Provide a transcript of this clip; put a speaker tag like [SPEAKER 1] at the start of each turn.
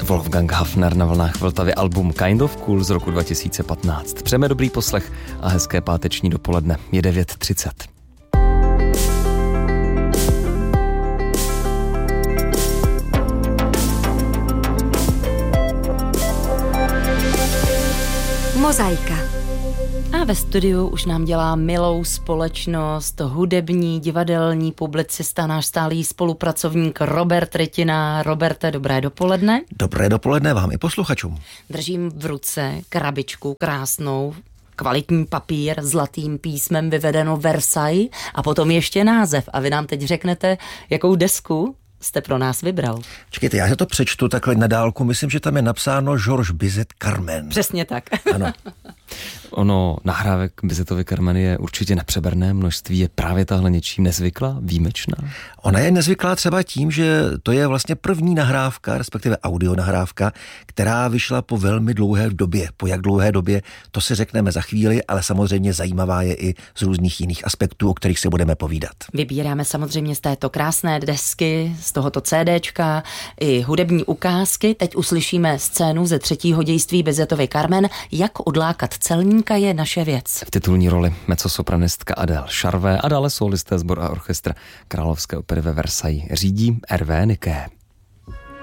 [SPEAKER 1] Wolfgang Hafner na vlnách Vltavy, album Kind of Cool z roku 2015. Přejeme dobrý poslech a hezké páteční dopoledne. Je 9:30.
[SPEAKER 2] Mozaika.
[SPEAKER 3] A ve studiu už nám dělá milou společnost hudební, divadelní publicista, náš stálý spolupracovník Robert Rytina. Roberte, dobré dopoledne.
[SPEAKER 4] Dobré dopoledne vám i posluchačům.
[SPEAKER 3] Držím v ruce krabičku krásnou, kvalitní papír, zlatým písmem vyvedeno Versailles a potom ještě název. A vy nám teď řeknete, jakou desku jste pro nás vybral.
[SPEAKER 4] Čekejte, já to přečtu takhle na dálku. Myslím, že tam je napsáno Georges Bizet Carmen.
[SPEAKER 3] Přesně tak.
[SPEAKER 4] Ano.
[SPEAKER 1] Ono nahrávek Bizetovy Carmen je určitě nepřeberné množství. Je právě tahle něčím nezvyklá, výjimečná?
[SPEAKER 4] Ona je nezvyklá třeba tím, že to je vlastně první nahrávka, respektive audio nahrávka, která vyšla po velmi dlouhé době. Po jak dlouhé době, to si řekneme za chvíli, ale samozřejmě zajímavá je i z různých jiných aspektů, o kterých se budeme povídat.
[SPEAKER 3] Vybíráme samozřejmě z této krásné desky, z tohoto CDčka i hudební ukázky. Teď uslyšíme scénu ze 3. dějství Bizetovy Carmen. Jak odlákat celníka je naše věc.
[SPEAKER 1] V titulní roli mezzosopranistka Adèle Charvet a dále solisté, sbor a orchestr Královské opery ve Versailles řídí Hervé Niquet.